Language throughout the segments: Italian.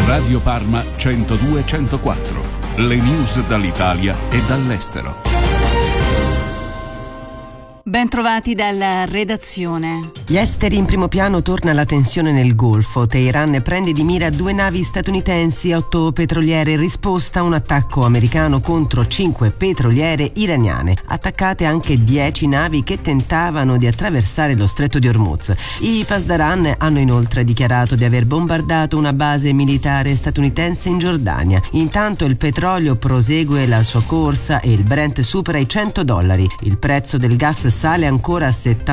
Radio Parma 102-104. Le news dall'Italia e dall'estero. Ben trovati dalla redazione. Gli esteri in primo piano, torna la tensione nel Golfo. Teheran prende di mira 2 navi statunitensi e 8 petroliere in risposta a un attacco americano contro 5 petroliere iraniane. Attaccate anche 10 navi che tentavano di attraversare lo stretto di Hormuz. I Pasdaran hanno inoltre dichiarato di aver bombardato una base militare statunitense in Giordania. Intanto il petrolio prosegue la sua corsa e il Brent supera i $100. Il prezzo del gas sale ancora a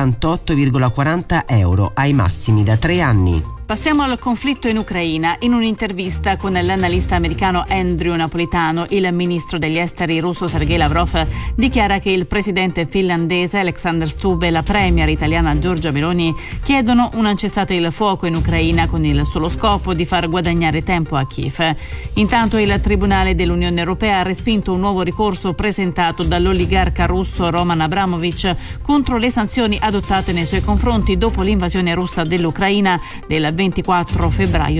78,40 euro, ai massimi da 3 anni. Passiamo al conflitto in Ucraina. In un'intervista con l'analista americano Andrew Napolitano, il ministro degli esteri russo Sergei Lavrov dichiara che il presidente finlandese Alexander Stubb e la premier italiana Giorgia Meloni chiedono un cessate il fuoco in Ucraina con il solo scopo di far guadagnare tempo a Kiev. Intanto il Tribunale dell'Unione Europea ha respinto un nuovo ricorso presentato dall'oligarca russo Roman Abramovich contro le sanzioni adottate nei suoi confronti dopo l'invasione russa dell'Ucraina del 24 febbraio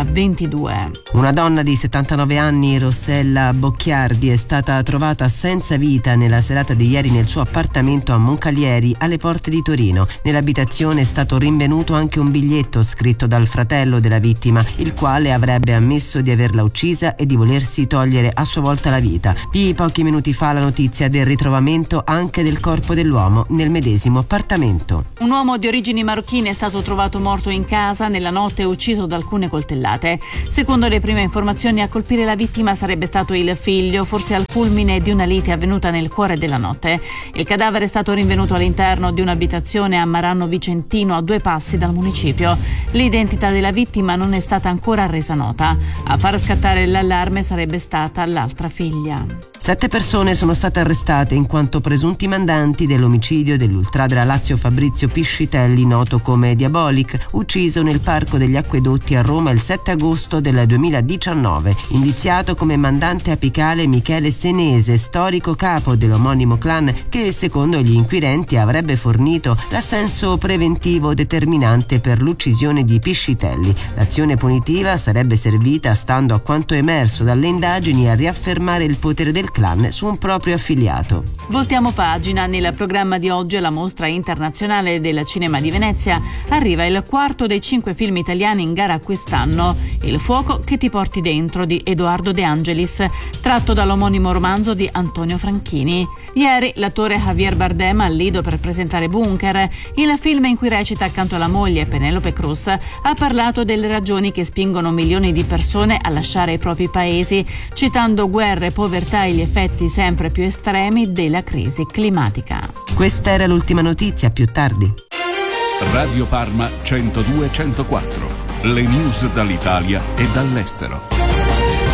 2022. Una donna di 79 anni, Rossella Bocchiardi, è stata trovata senza vita nella serata di ieri nel suo appartamento a Moncalieri, alle porte di Torino. Nell'abitazione è stato rinvenuto anche un biglietto scritto dal fratello della vittima, il quale avrebbe ammesso di averla uccisa e di volersi togliere a sua volta la vita. Di pochi minuti fa la notizia del ritrovamento anche del corpo dell'uomo nel medesimo appartamento. Un uomo di origini marocchine è stato trovato morto in casa nella notte, ucciso da alcune coltellate. Secondo le prime informazioni, a colpire la vittima sarebbe stato il figlio, forse al culmine di una lite avvenuta nel cuore della notte. Il cadavere è stato rinvenuto all'interno di un'abitazione a Marano Vicentino, a 2 passi dal municipio. L'identità della vittima non è stata ancora resa nota. A far scattare l'allarme sarebbe stata l'altra figlia. 7 persone sono state arrestate in quanto presunti mandanti dell'omicidio dell'ultra della Lazio Fabrizio Piscitelli, noto come Diabolic, ucciso nel Parco degli Acquedotti a Roma il 7 agosto del 2019. Indiziato come mandante apicale Michele Senese, storico capo dell'omonimo clan, che secondo gli inquirenti avrebbe fornito l'assenso preventivo determinante per l'uccisione di Piscitelli. L'azione punitiva sarebbe servita, stando a quanto emerso dalle indagini, a riaffermare il potere del clan su un proprio affiliato. Voltiamo pagina. Nel programma di oggi alla Mostra Internazionale del Cinema di Venezia arriva il 4º dei 5 film italiani in gara quest'anno, Il fuoco che ti porti dentro di Edoardo De Angelis, tratto dall'omonimo romanzo di Antonio Franchini. Ieri l'attore Javier Bardem al Lido per presentare Bunker, il film in cui recita accanto alla moglie Penélope Cruz, ha parlato delle ragioni che spingono milioni di persone a lasciare i propri paesi, citando guerre, povertà e gli effetti sempre più estremi della crisi climatica. Questa era l'ultima notizia, più tardi. Radio Parma 102-104. Le news dall'Italia e dall'estero.